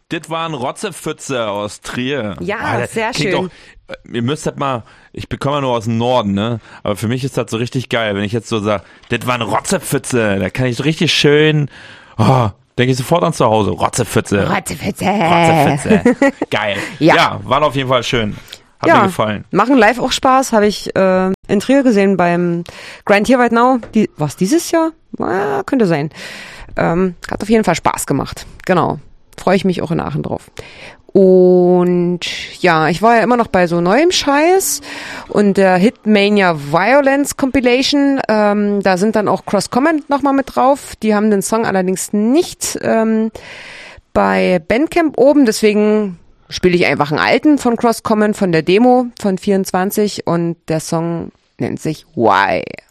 Das war ein Rotzepfütze aus Trier. Ja, das sehr klingt schön. Doch, ihr müsst das mal, ich bekomme ja nur aus dem Norden, ne? Aber für mich ist das so richtig geil, wenn ich jetzt so sage, das war ein Rotzepfütze. Da kann ich so richtig schön, denke ich sofort an zu Hause. Rotzepfütze. Geil. Ja, war auf jeden Fall schön. Hat mir gefallen. Machen live auch Spaß. Habe ich in Trier gesehen beim Grand Here Right Now. Was dieses Jahr? Könnte sein. Hat auf jeden Fall Spaß gemacht. Genau. Freue ich mich auch in Aachen drauf. Und ja, ich war ja immer noch bei so neuem Scheiß und der Hitmania Violence Compilation, da sind dann auch Cross Comment nochmal mit drauf. Die haben den Song allerdings nicht bei Bandcamp oben, deswegen spiele ich einfach einen alten von Cross Comment von der Demo von 24 und der Song nennt sich Why.